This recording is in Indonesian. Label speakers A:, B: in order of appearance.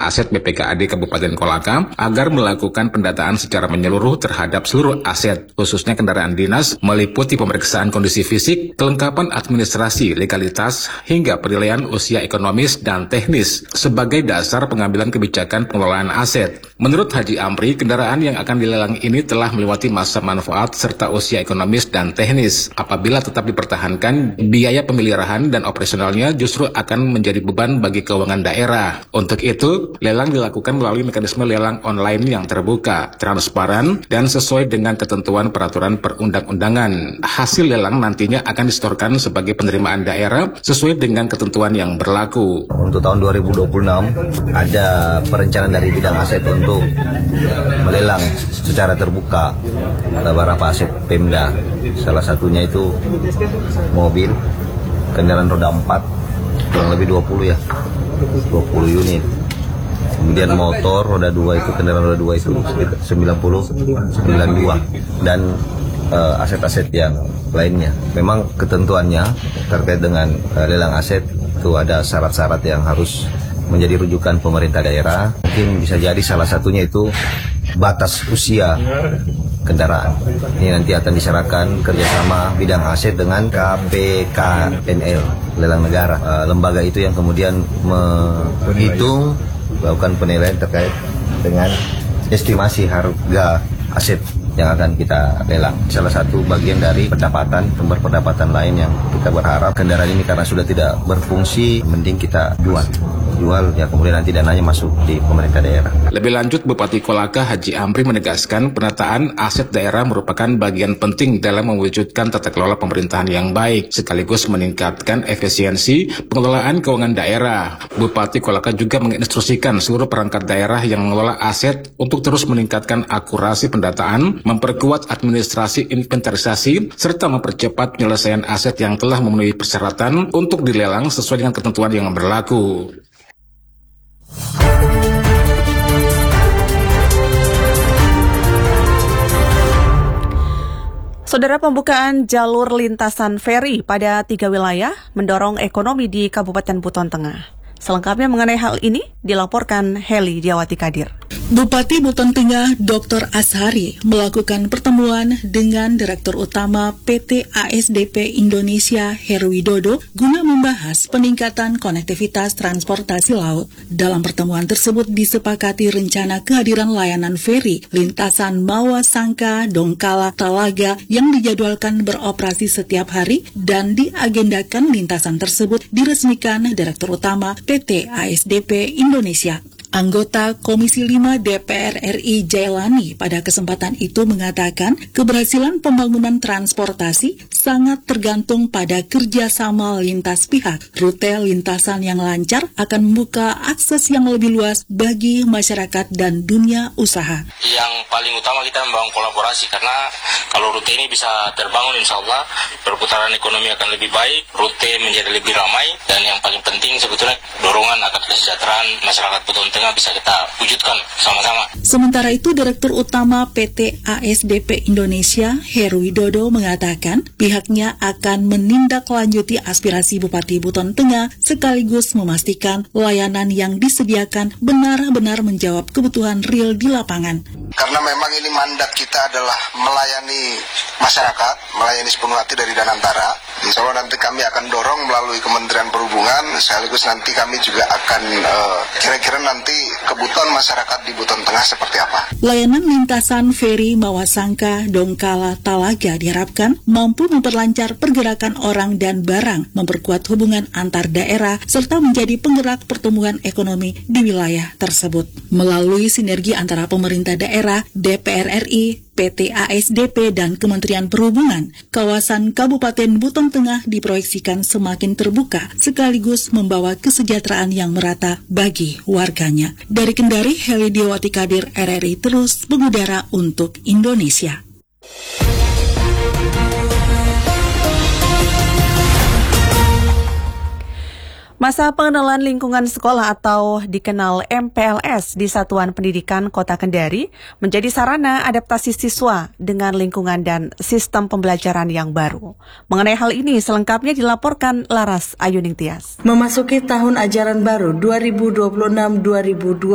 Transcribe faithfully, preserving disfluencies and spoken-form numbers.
A: Aset B P K A D Kabupaten Kolaka agar melakukan pendataan secara menyeluruh terhadap seluruh aset, khususnya kendaraan dinas, meliputi pemeriksaan kondisi fisik, kelengkapan administrasi, legalitas, hingga penilaian usia ekonomis dan teknis sebagai dasar pengambilan kebijakan pengelolaan aset. Menurut Haji Amri, kendaraan yang akan dilelang ini telah melewati masa manfaat serta usia ekonomis dan teknis. Apabila tetap dipertahankan, biaya pemeliharaan dan operasionalnya justru akan menjadi beban bagi keuangan daerah. Untuk itu, lelang dilakukan melalui mekanisme lelang online yang terbuka, transparan, dan sesuai dengan ketentuan peraturan perundang-undangan. Hasil lelang nantinya akan disetorkan sebagai penerimaan daerah sesuai dengan ketentuan yang berlaku.
B: Untuk tahun dua ribu dua puluh enam, ada perencanaan dari bidang aset untuk melelang secara terbuka beberapa aset Pemda. Salah satunya itu mobil, kendaraan roda empat, kurang lebih dua puluh ya, dua puluh unit. Kemudian motor roda dua itu, kendaraan roda dua itu sembilan puluh sembilan buah. Dan uh, aset-aset yang lainnya. Memang ketentuannya terkait dengan uh, lelang aset itu ada syarat-syarat yang harus menjadi rujukan pemerintah daerah. Mungkin bisa jadi salah satunya itu batas usia kendaraan. Ini nanti akan diserahkan kerjasama bidang aset dengan K P K N L, lelang negara. Uh, lembaga itu yang kemudian menghitung, melakukan penilaian terkait dengan estimasi harga aset yang akan kita lelang. Salah satu bagian dari pendapatan, sumber pendapatan lain yang kita berharap kendaraan ini karena sudah tidak berfungsi, mending kita jual. Jual ya kemudian nanti dananya masuk di pemerintah daerah.
A: Lebih lanjut, Bupati Kolaka Haji Amri menegaskan penataan aset daerah merupakan bagian penting dalam mewujudkan tata kelola pemerintahan yang baik, sekaligus meningkatkan efisiensi pengelolaan keuangan daerah. Bupati Kolaka juga menginstruksikan seluruh perangkat daerah yang mengelola aset untuk terus meningkatkan akurasi pendataan, memperkuat administrasi inventarisasi, serta mempercepat penyelesaian aset yang telah memenuhi persyaratan untuk dilelang sesuai dengan ketentuan yang berlaku.
C: Saudara, pembukaan jalur lintasan feri pada tiga wilayah mendorong ekonomi di Kabupaten Buton Tengah. Selengkapnya mengenai hal ini dilaporkan Heli Diawati Kadir.
D: Bupati Buton Tengah Doktor Ashari melakukan pertemuan dengan Direktur Utama P T A S D P Indonesia Heru Widodo guna membahas peningkatan konektivitas transportasi laut. Dalam pertemuan tersebut disepakati rencana kehadiran layanan feri lintasan Mawa Sangka Donggala Talaga yang dijadwalkan beroperasi setiap hari dan diagendakan lintasan tersebut diresmikan Direktur Utama P T A S D P Indonesia. Anggota Komisi lima D P R R I Jailani pada kesempatan itu mengatakan keberhasilan pembangunan transportasi sangat tergantung pada kerjasama lintas pihak. Rute lintasan yang lancar akan membuka akses yang lebih luas bagi masyarakat dan dunia usaha.
E: Yang paling utama kita membangun kolaborasi, karena kalau rute ini bisa terbangun, insya Allah perputaran ekonomi akan lebih baik, rute menjadi lebih ramai, dan yang paling penting sebetulnya dorongan akan kesejahteraan masyarakat Buton Tengah bisa kita wujudkan sama-sama.
D: Sementara itu, Direktur Utama P T A S D P Indonesia Heru Widodo mengatakan pihaknya akan menindaklanjuti aspirasi Bupati Buton Tengah sekaligus memastikan layanan yang disediakan benar-benar menjawab kebutuhan real di lapangan.
F: Karena memang ini mandat kita adalah melayani masyarakat, melayani sepenuh hati dari Danantara. Insya Allah nanti kami akan dorong melalui Kementerian Perhubungan, sekaligus nanti kami juga akan uh, kira-kira nanti kebutuhan masyarakat di Buton Tengah seperti apa.
D: Layanan lintasan feri Mawasangka Donggala Talaga diharapkan mampu memperlancar pergerakan orang dan barang, memperkuat hubungan antar daerah, serta menjadi penggerak pertumbuhan ekonomi di wilayah tersebut. Melalui sinergi antara pemerintah daerah, D P R R I, P T A S D P, dan Kementerian Perhubungan, kawasan Kabupaten Buton Tengah diproyeksikan semakin terbuka sekaligus membawa kesejahteraan yang merata bagi warganya. Dari Kendari, Heli Diawati Kadir, R R I terus mengudara untuk Indonesia.
C: Masa pengenalan lingkungan sekolah atau dikenal M P L S di Satuan Pendidikan Kota Kendari menjadi sarana adaptasi siswa dengan lingkungan dan sistem pembelajaran yang baru. Mengenai hal ini selengkapnya dilaporkan Laras Ayuning Tias.
G: Memasuki tahun ajaran baru dua ribu dua puluh enam dua ribu dua puluh